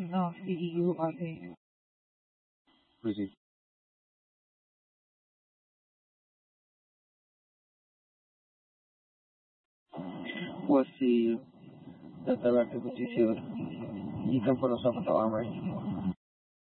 No, CEURA. Proceed. Was the director with you, you can put us up at the armory.